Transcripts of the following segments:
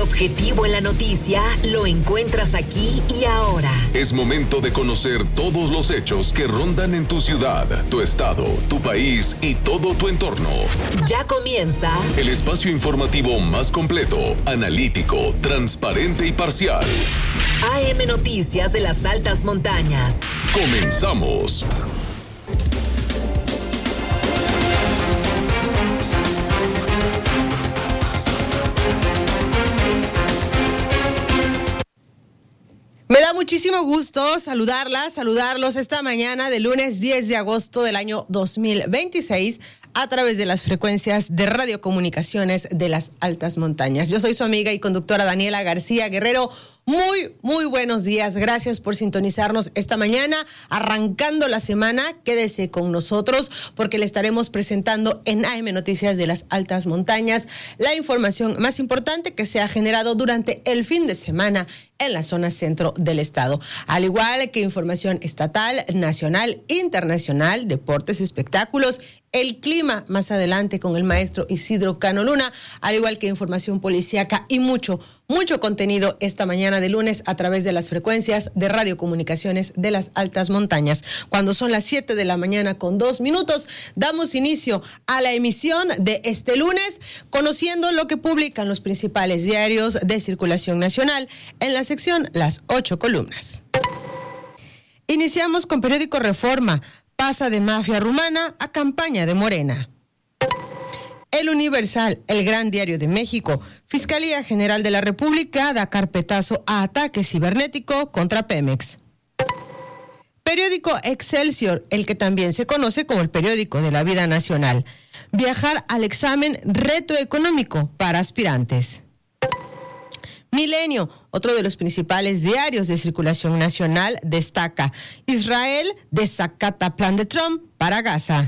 objetivo en la noticia lo encuentras aquí y ahora. Es momento de conocer todos los hechos que rondan en tu ciudad, tu estado, tu país y todo tu entorno. Ya comienza el espacio informativo más completo, analítico, transparente y parcial. AM Noticias de las Altas Montañas. Comenzamos. Me da muchísimo gusto saludarlos esta mañana de lunes 10 de agosto del año 2026 a través de las frecuencias de radiocomunicaciones de las Altas Montañas. Yo soy su amiga y conductora Daniela García Guerrero. Muy buenos días. Gracias por sintonizarnos esta mañana. Arrancando la semana, quédese con nosotros porque le estaremos presentando en AM Noticias de las Altas Montañas la información más importante que se ha generado durante el fin de semana en la zona centro del estado. Al igual que información estatal, nacional, internacional, deportes, espectáculos, el clima más adelante con el maestro Isidro Cano Luna, al igual que información policíaca y mucho contenido esta mañana de lunes a través de las frecuencias de radiocomunicaciones de las Altas Montañas. Cuando son las 7 de la mañana con 2 minutos, damos inicio a la emisión de este lunes, conociendo lo que publican los principales diarios de circulación nacional en la sección Las 8 columnas. Iniciamos con periódico Reforma. Pasa de mafia rumana a campaña de Morena. El Universal, el gran diario de México. Fiscalía General de la República da carpetazo a ataque cibernético contra Pemex. Periódico Excelsior, el que también se conoce como el periódico de la vida nacional. Viajar al examen, reto económico para aspirantes. Milenio, otro de los principales diarios de circulación nacional, destaca: Israel desacata plan de Trump para Gaza.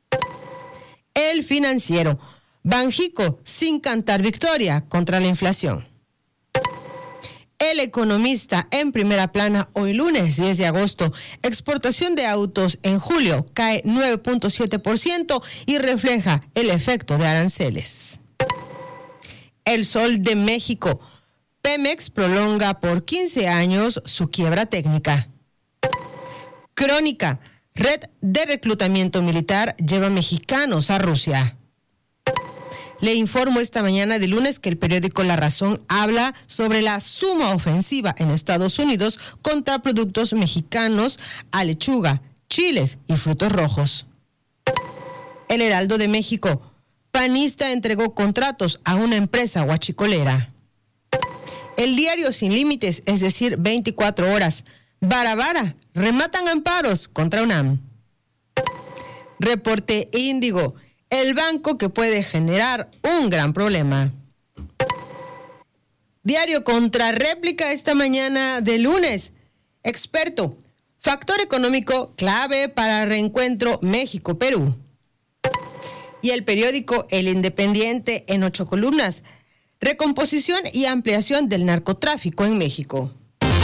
El Financiero, Banjico sin cantar victoria contra la inflación. El Economista, en primera plana hoy lunes 10 de agosto, exportación de autos en julio cae 9.7% y refleja el efecto de aranceles. El Sol de México, Pemex prolonga por 15 años su quiebra técnica. Crónica, red de reclutamiento militar lleva mexicanos a Rusia. Le informo esta mañana de lunes que el periódico La Razón habla sobre la suma ofensiva en Estados Unidos contra productos mexicanos a lechuga, chiles y frutos rojos. El Heraldo de México, panista entregó contratos a una empresa huachicolera. El diario Sin Límites, es decir, 24 horas. Vara, rematan amparos contra UNAM. Reporte Índigo, el banco que puede generar un gran problema. Diario Contrarréplica esta mañana de lunes. Experto, factor económico clave para reencuentro México-Perú. Y el periódico El Independiente en 8 columnas. Recomposición y ampliación del narcotráfico en México.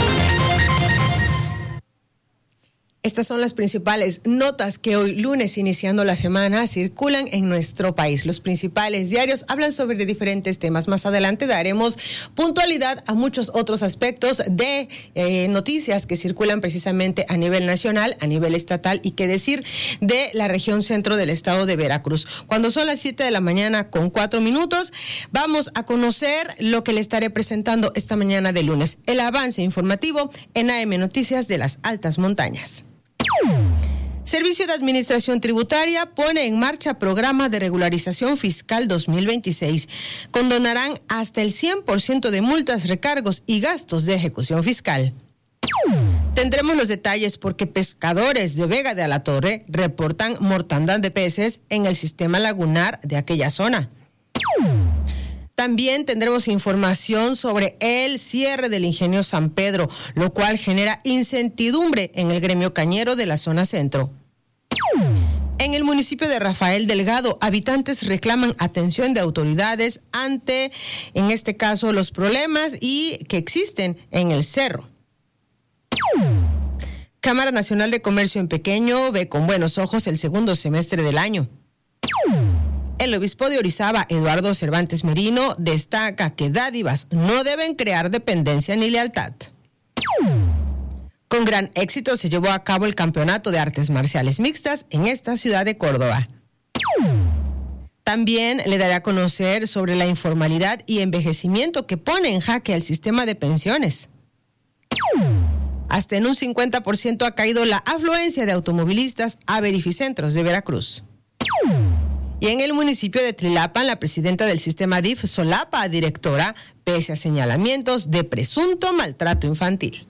Estas son las principales notas que hoy lunes, iniciando la semana, circulan en nuestro país. Los principales diarios hablan sobre diferentes temas. Más adelante daremos puntualidad a muchos otros aspectos de noticias que circulan precisamente a nivel nacional, a nivel estatal y qué decir de la región centro del estado de Veracruz. Cuando son las 7 de la mañana con 4 minutos, vamos a conocer lo que le estaré presentando esta mañana de lunes. El avance informativo en AM Noticias de las Altas Montañas. Servicio de Administración Tributaria pone en marcha programa de regularización fiscal 2026. Condonarán hasta el 100% de multas, recargos y gastos de ejecución fiscal. Tendremos los detalles porque pescadores de Vega de Alatorre reportan mortandad de peces en el sistema lagunar de aquella zona. También tendremos información sobre el cierre del ingenio San Pedro, lo cual genera incertidumbre en el gremio cañero de la zona centro. En el municipio de Rafael Delgado, habitantes reclaman atención de autoridades ante, en este caso, los problemas que existen en el cerro. Cámara Nacional de Comercio en Pequeño ve con buenos ojos el segundo semestre del año. El obispo de Orizaba, Eduardo Cervantes Merino, destaca que dádivas no deben crear dependencia ni lealtad. Con gran éxito se llevó a cabo el Campeonato de Artes Marciales Mixtas en esta ciudad de Córdoba. También le daré a conocer sobre la informalidad y envejecimiento que pone en jaque al sistema de pensiones. Hasta en un 50% ha caído la afluencia de automovilistas a verificentros de Veracruz. Y en el municipio de Tlilapan, la presidenta del sistema DIF solapa a directora pese a señalamientos de presunto maltrato infantil.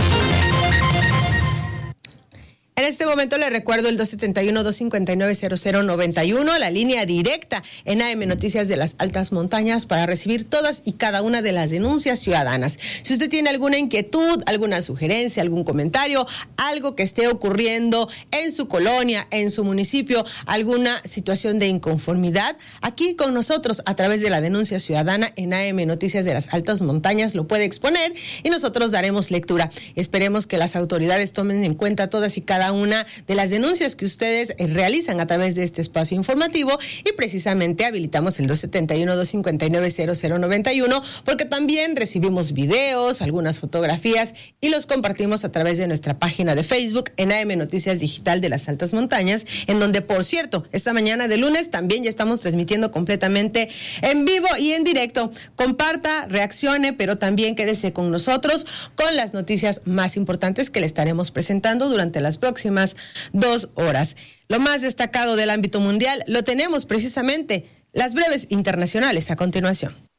En este momento le recuerdo el 271-259-0091, la línea directa en AM Noticias de las Altas Montañas para recibir todas y cada una de las denuncias ciudadanas. Si usted tiene alguna inquietud, alguna sugerencia, algún comentario, algo que esté ocurriendo en su colonia, en su municipio, alguna situación de inconformidad, aquí con nosotros a través de la denuncia ciudadana en AM Noticias de las Altas Montañas lo puede exponer y nosotros daremos lectura. Esperemos que las autoridades tomen en cuenta todas y cada una de las denuncias que ustedes realizan a través de este espacio informativo y precisamente habilitamos el 271-259-0091 porque también recibimos videos, algunas fotografías y los compartimos a través de nuestra página de Facebook en AM Noticias Digital de las Altas Montañas, en donde, por cierto, esta mañana de lunes también ya estamos transmitiendo completamente en vivo y en directo. Comparta, reaccione, pero también quédese con nosotros con las noticias más importantes que le estaremos presentando durante las próximas 2 horas. Lo más destacado del ámbito mundial lo tenemos precisamente, las breves internacionales a continuación.